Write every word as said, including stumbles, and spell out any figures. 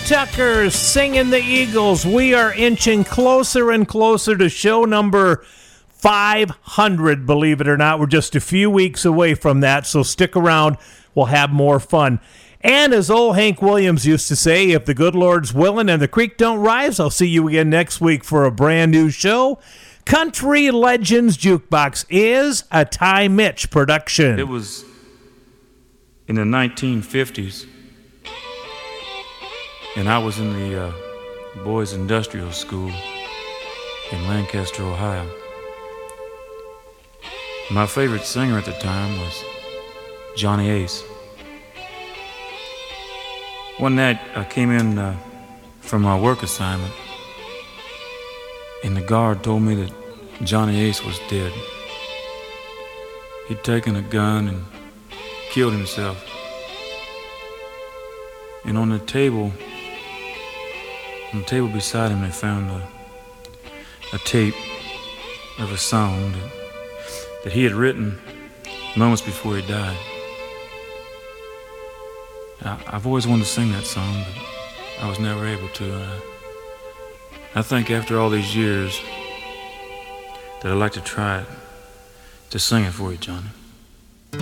Tuckers singing the Eagles. We are inching closer and closer to show number five hundred, believe it or not. We're just a few weeks away from that, so stick around. We'll have more fun. And as old Hank Williams used to say, if the good Lord's willing and the creek don't rise, I'll see you again next week for a brand new show. Country Legends Jukebox is a Ty Mitch production. It was in the nineteen fifties, and I was in the uh, Boys Industrial School in Lancaster, Ohio. My favorite singer at the time was Johnny Ace. One night I came in uh, from my work assignment, and the guard told me that Johnny Ace was dead. He'd taken a gun and killed himself. And on the table, on the table beside him, they found a, a tape of a song that, that he had written moments before he died. I, I've always wanted to sing that song, but I was never able to. Uh, I think after all these years that I'd like to try it, to sing it for you, Johnny.